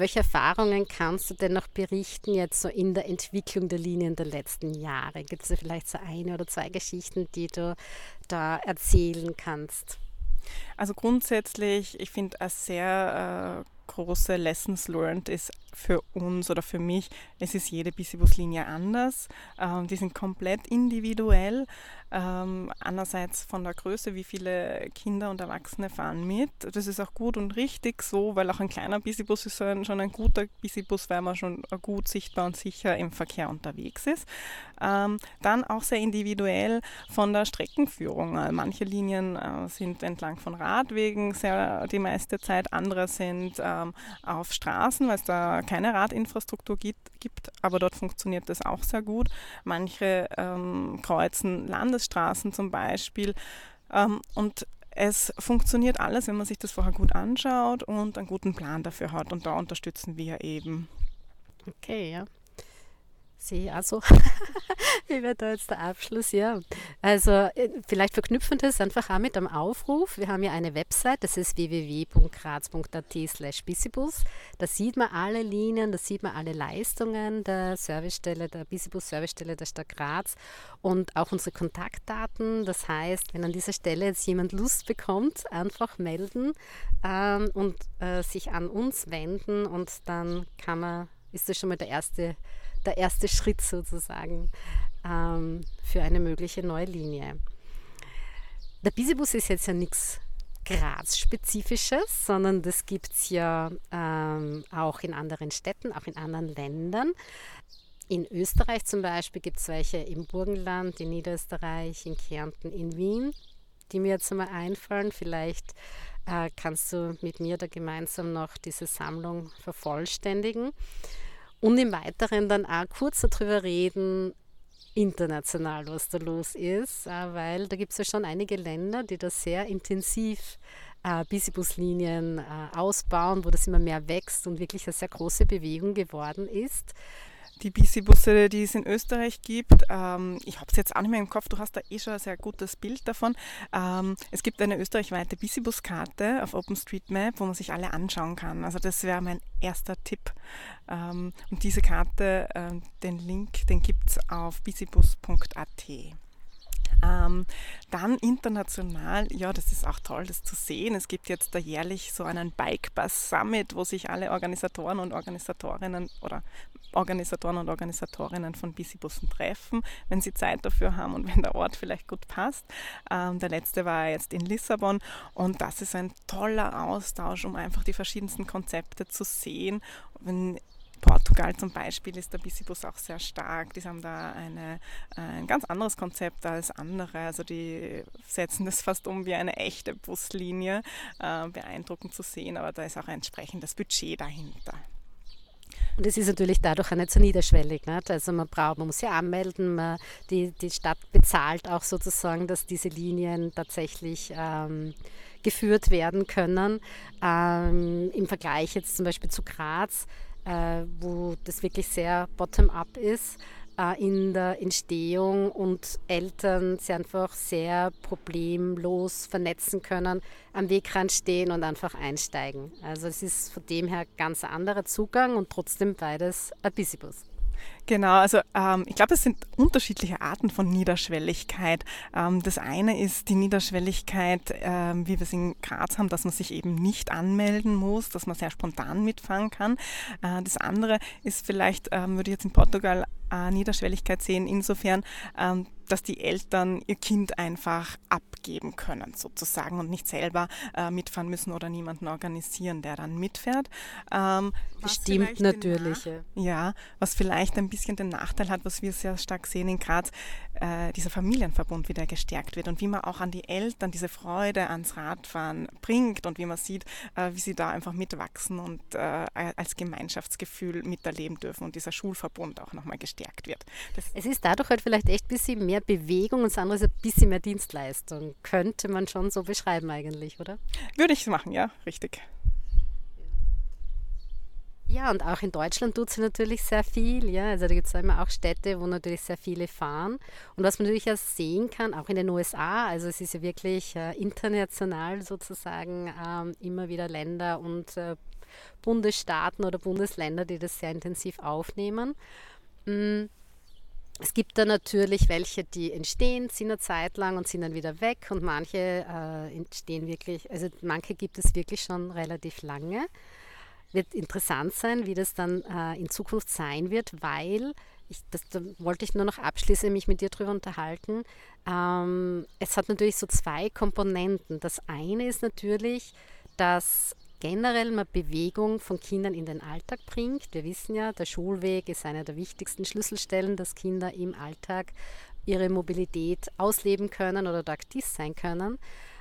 Welche Erfahrungen kannst du denn noch berichten jetzt so in der Entwicklung der Linien der letzten Jahre? Gibt es da vielleicht so eine oder zwei Geschichten, die du da erzählen kannst? Also grundsätzlich, ich finde, eine sehr große Lessons learned ist für uns oder für mich, es ist jede Busy-Bus-Linie anders. Die sind komplett individuell. Einerseits von der Größe, wie viele Kinder und Erwachsene fahren mit. Das ist auch gut und richtig so, weil auch ein kleiner Busy-Bus ist schon ein guter Busy-Bus, weil man schon gut sichtbar und sicher im Verkehr unterwegs ist. Dann auch sehr individuell von der Streckenführung. Manche Linien sind entlang von Radwegen sehr die meiste Zeit, andere sind auf Straßen, weil es da keine Radinfrastruktur gibt, aber dort funktioniert das auch sehr gut. Manche kreuzen Landesstraßen zum Beispiel und es funktioniert alles, wenn man sich das vorher gut anschaut und einen guten Plan dafür hat, und da unterstützen wir eben. Okay, ja. Sehe also, wie wäre da jetzt der Abschluss? Ja, also vielleicht verknüpfen das einfach auch mit einem Aufruf. Wir haben ja eine Website, das ist www.graz.at/Bicibus. Da sieht man alle Linien, da sieht man alle Leistungen der Servicestelle, der Bicibus-Servicestelle der Stadt Graz und auch unsere Kontaktdaten. Das heißt, wenn an dieser Stelle jetzt jemand Lust bekommt, einfach melden und sich an uns wenden, und dann ist das schon mal der erste Schritt sozusagen für eine mögliche neue Linie. Der Bicibus ist jetzt ja nichts Graz-spezifisches, sondern das gibt es ja auch in anderen Städten, auch in anderen Ländern. In Österreich zum Beispiel gibt es welche im Burgenland, in Niederösterreich, in Kärnten, in Wien, die mir jetzt einmal einfallen. Vielleicht kannst du mit mir da gemeinsam noch diese Sammlung vervollständigen. Und im Weiteren dann auch kurz darüber reden, international, was da los ist, weil da gibt es ja schon einige Länder, die da sehr intensiv Buslinien ausbauen, wo das immer mehr wächst und wirklich eine sehr große Bewegung geworden ist. Die Busy-Busse, die es in Österreich gibt, ich habe es jetzt auch nicht mehr im Kopf, du hast da eh schon ein sehr gutes Bild davon. Es gibt eine österreichweite Busy-Bus-Karte auf OpenStreetMap, wo man sich alle anschauen kann. Also das wäre mein erster Tipp. Und diese Karte, den Link, den gibt es auf busybus.at. Dann international, ja, das ist auch toll, das zu sehen. Es gibt jetzt da jährlich so einen Bike Bus Summit, wo sich alle Organisatoren und Organisatorinnen von Busybussen treffen, wenn sie Zeit dafür haben und wenn der Ort vielleicht gut passt. Der letzte war jetzt in Lissabon, und das ist ein toller Austausch, um einfach die verschiedensten Konzepte zu sehen. Wenn Portugal zum Beispiel ist der Busybus auch sehr stark. Die haben da ein ganz anderes Konzept als andere. Also die setzen das fast um wie eine echte Buslinie. Beeindruckend zu sehen, aber da ist auch ein entsprechendes Budget dahinter. Und es ist natürlich dadurch auch nicht so niederschwellig. Nicht? Also man muss sich anmelden, die Stadt bezahlt auch sozusagen, dass diese Linien tatsächlich geführt werden können. Im Vergleich jetzt zum Beispiel zu Graz, wo das wirklich sehr bottom-up ist in der Entstehung und Eltern sich einfach sehr problemlos vernetzen können, am Wegrand stehen und einfach einsteigen. Also es ist von dem her ganz ein anderer Zugang und trotzdem beides ein Busybus. Genau, also ich glaube, es sind unterschiedliche Arten von Niederschwelligkeit. Das eine ist die Niederschwelligkeit, wie wir es in Graz haben, dass man sich eben nicht anmelden muss, dass man sehr spontan mitfahren kann. Das andere ist vielleicht, würde ich jetzt in Portugal Niederschwelligkeit sehen, insofern, dass die Eltern ihr Kind einfach abgeben können sozusagen und nicht selber mitfahren müssen oder niemanden organisieren, der dann mitfährt. Das stimmt natürlich. Ja, was vielleicht ein bisschen den Nachteil hat, was wir sehr stark sehen in Graz, dieser Familienverbund wieder gestärkt wird und wie man auch an die Eltern diese Freude ans Radfahren bringt und wie man sieht, wie sie da einfach mitwachsen und als Gemeinschaftsgefühl miterleben dürfen und dieser Schulverbund auch nochmal gestärkt wird. Es ist dadurch halt vielleicht echt ein bisschen mehr Bewegung und das andere ist ein bisschen mehr Dienstleistung. Könnte man schon so beschreiben eigentlich, oder? Würde ich machen, ja, richtig. Ja, und auch in Deutschland tut sie natürlich sehr viel. Ja, also da gibt es immer auch Städte, wo natürlich sehr viele fahren. Und was man natürlich auch sehen kann, auch in den USA, also es ist ja wirklich international sozusagen immer wieder Länder und Bundesstaaten oder Bundesländer, die das sehr intensiv aufnehmen. Es gibt da natürlich welche, die entstehen, sind eine Zeit lang und sind dann wieder weg und manche entstehen wirklich, also manche gibt es wirklich schon relativ lange. Wird interessant sein, wie das dann in Zukunft sein wird, weil, da wollte ich nur noch abschließend mich mit dir drüber unterhalten, es hat natürlich so zwei Komponenten. Das eine ist natürlich, dass generell mal Bewegung von Kindern in den Alltag bringt. Wir wissen ja, der Schulweg ist eine der wichtigsten Schlüsselstellen, dass Kinder im Alltag ihre Mobilität ausleben können oder aktiv sein können.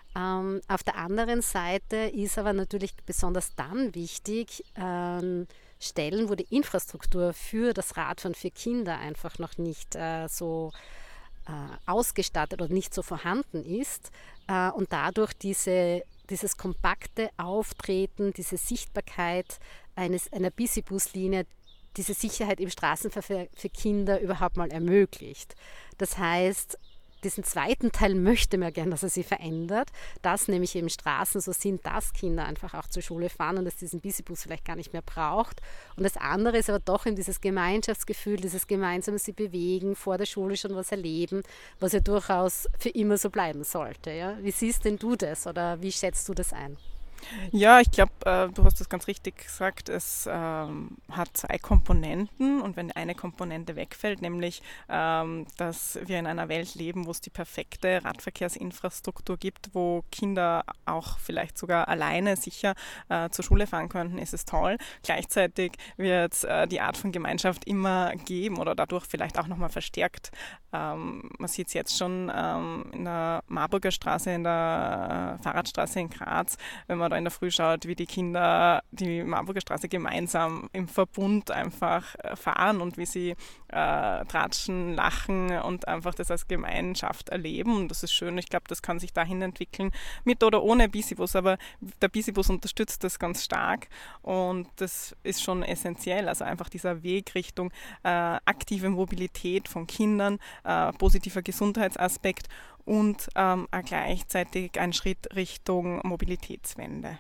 Auf der anderen Seite ist aber natürlich besonders dann wichtig, Stellen, wo die Infrastruktur für das Radfahren für Kinder einfach noch nicht so ausgestattet oder nicht so vorhanden ist und dadurch dieses kompakte Auftreten, diese Sichtbarkeit einer Buslinie, diese Sicherheit im Straßenverkehr für Kinder überhaupt mal ermöglicht. Das heißt, diesen zweiten Teil möchte man gerne, dass er sich verändert, dass nämlich eben Straßen so sind, dass Kinder einfach auch zur Schule fahren und es diesen Busibus vielleicht gar nicht mehr braucht. Und das andere ist aber doch eben dieses Gemeinschaftsgefühl, dieses gemeinsame sich bewegen, vor der Schule schon was erleben, was ja durchaus für immer so bleiben sollte. Ja? Wie siehst denn du das oder wie schätzt du das ein? Ja, ich glaube, du hast das ganz richtig gesagt. Es hat zwei Komponenten und wenn eine Komponente wegfällt, nämlich, dass wir in einer Welt leben, wo es die perfekte Radverkehrsinfrastruktur gibt, wo Kinder auch vielleicht sogar alleine sicher zur Schule fahren könnten, ist es toll. Gleichzeitig wird die Art von Gemeinschaft immer geben oder dadurch vielleicht auch nochmal verstärkt. Man sieht es jetzt schon in der Marburger Straße, in der Fahrradstraße in Graz, wenn man da in der Früh schaut, wie die Kinder die Marburger Straße gemeinsam im Verbund einfach fahren und wie sie tratschen, lachen und einfach das als Gemeinschaft erleben. Und das ist schön. Ich glaube, das kann sich dahin entwickeln, mit oder ohne Busibus. Aber der Busibus unterstützt das ganz stark und das ist schon essentiell. Also einfach dieser Weg Richtung aktive Mobilität von Kindern, positiver Gesundheitsaspekt und gleichzeitig ein Schritt Richtung Mobilitätswende.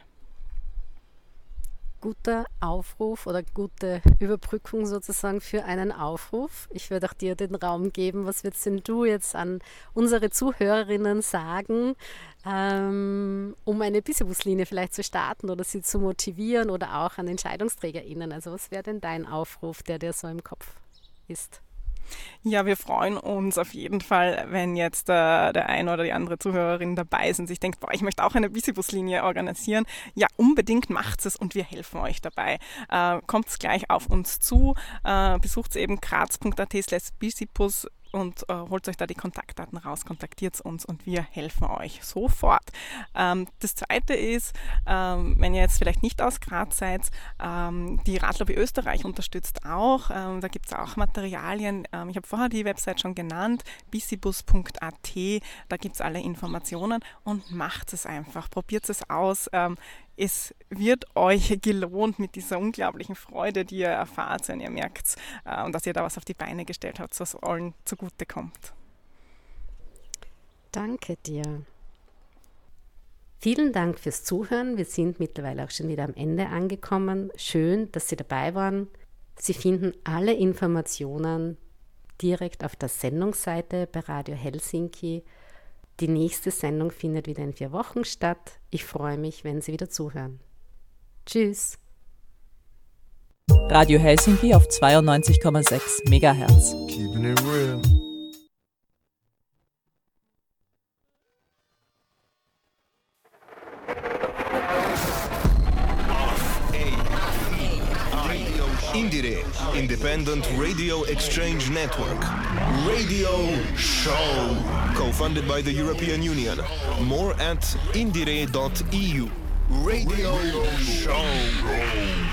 Guter Aufruf oder gute Überbrückung sozusagen für einen Aufruf. Ich würde auch dir den Raum geben. Was würdest denn du jetzt an unsere Zuhörerinnen sagen, um eine Buslinie vielleicht zu starten oder sie zu motivieren oder auch an EntscheidungsträgerInnen? Also was wäre denn dein Aufruf, der dir so im Kopf ist? Ja, wir freuen uns auf jeden Fall, wenn jetzt der eine oder die andere Zuhörerin dabei ist und sich denkt, boah, ich möchte auch eine Buslinie organisieren. Ja, unbedingt macht es und wir helfen euch dabei. Kommt gleich auf uns zu, besucht eben graz.at/busibus und holt euch da die Kontaktdaten raus, kontaktiert uns und wir helfen euch sofort. Das Zweite ist, wenn ihr jetzt vielleicht nicht aus Graz seid, die Radlobby Österreich unterstützt auch. Da gibt es auch Materialien. Ich habe vorher die Website schon genannt, busibus.at. Da gibt es alle Informationen und macht es einfach. Probiert es aus. Es wird euch gelohnt mit dieser unglaublichen Freude, die ihr erfahrt, wenn ihr merkt, und dass ihr da was auf die Beine gestellt habt, was allen zugutekommt. Danke dir. Vielen Dank fürs Zuhören. Wir sind mittlerweile auch schon wieder am Ende angekommen. Schön, dass Sie dabei waren. Sie finden alle Informationen direkt auf der Sendungsseite bei Radio Helsinki. Die nächste Sendung findet wieder in 4 Wochen statt. Ich freue mich, wenn Sie wieder zuhören. Tschüss. Radio Helsinki auf 92,6 MHz. Keeping it real. Indire, Independent Radio Exchange Network. Radio Show. Co-funded by the European Union. More at indire.eu. Radio Show.